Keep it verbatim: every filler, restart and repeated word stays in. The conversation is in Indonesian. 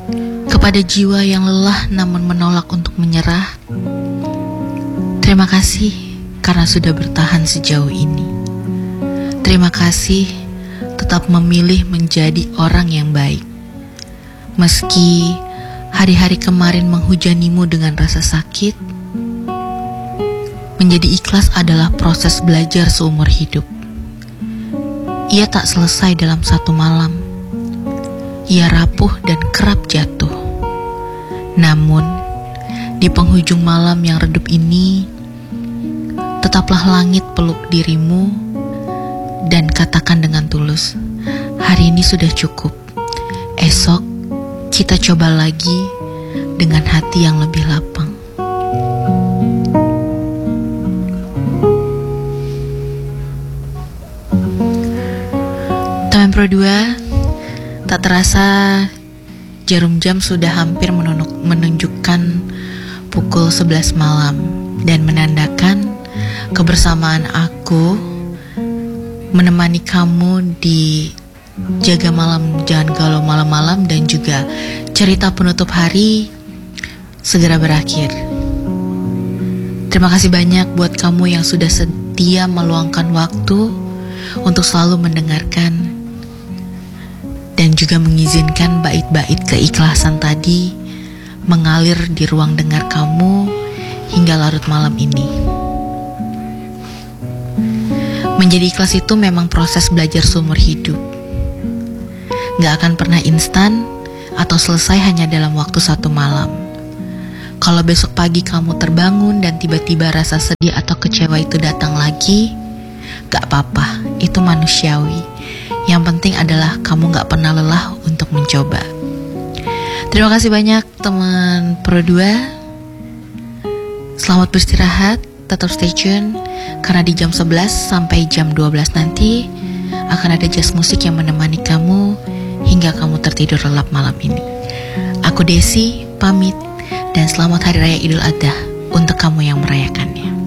Kepada jiwa yang lelah namun menolak untuk menyerah, terima kasih karena sudah bertahan sejauh ini. Terima kasih tetap memilih menjadi orang yang baik. Meski hari-hari kemarin menghujanimu dengan rasa sakit, menjadi ikhlas adalah proses belajar seumur hidup. Ia tak selesai dalam satu malam. Ia rapuh dan kerap jatuh. Namun, di penghujung malam yang redup ini, tetaplah langit peluk dirimu dan katakan dengan tulus, hari ini sudah cukup. Esok, kita coba lagi dengan hati yang lebih lapang. Teman Pro dua, tak terasa jarum jam sudah hampir menunjuk, menunjukkan pukul sebelas malam dan menandakan kebersamaan aku menemani kamu di Jaga Malam Jangan Galau Malam-malam dan juga cerita penutup hari segera berakhir. Terima kasih banyak buat kamu yang sudah setia meluangkan waktu untuk selalu mendengarkan dan juga mengizinkan bait-bait keikhlasan tadi mengalir di ruang dengar kamu hingga larut malam ini. Menjadi ikhlas itu memang proses belajar seumur hidup. Gak akan pernah instan atau selesai hanya dalam waktu satu malam. Kalau besok pagi kamu terbangun dan tiba-tiba rasa sedih atau kecewa itu datang lagi, gak apa-apa, itu manusiawi. Yang penting adalah kamu gak pernah lelah untuk mencoba. Terima kasih banyak teman Pro dua. Selamat beristirahat, tetap stay tune, karena di jam sebelas sampai jam dua belas nanti akan ada jazz musik yang menemani kamu hingga kamu tertidur lelap malam ini. Aku Desi, pamit, dan selamat Hari Raya Idul Adha untuk kamu yang merayakannya.